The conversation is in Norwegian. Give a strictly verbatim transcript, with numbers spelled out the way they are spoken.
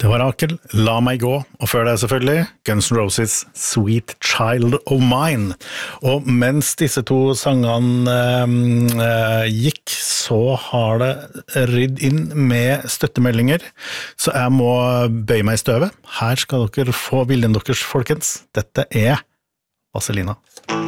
Det var Rakel, La meg gå, og før det selvfølgelig Guns N' Roses Sweet Child of Mine. Og mens disse to sangene eh, gikk, så har det rydd inn med støttemeldinger, så jeg må bøye meg i støvet. Her skal dere få bilden deres, folkens. Dette er Vazelina.